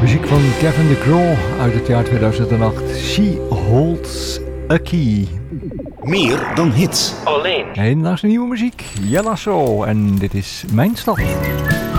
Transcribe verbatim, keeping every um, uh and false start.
Muziek van Kevin DeCraw uit het jaar tweeduizend acht. She Holds a Key. Meer dan hits. Alleen. En naar zijn nieuwe muziek. Jella So. En dit is Mijn Stad.